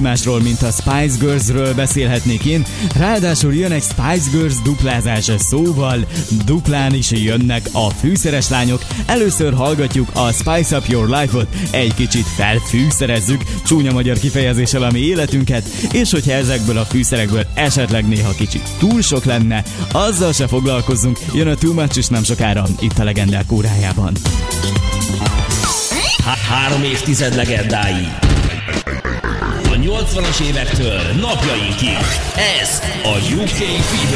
másról, mint a Spice Girlsről beszélhetnék én. Ráadásul jön egy Spice Girls duplázás, szóval duplán is jönnek a fűszeres lányok. Először hallgatjuk a Spice Up Your Life-ot, egy kicsit felfűszerezzük, csúnya magyar kifejezéssel a mi életünket, és hogyha ezekből a fűszerekből esetleg néha kicsit túl sok lenne, azzal se foglalkozzunk, jön a Too Much is nem sokára, itt a Legendák órájában. 3 évtized legendái. A 80-as évektől napjainkig. Ez a UK Fever.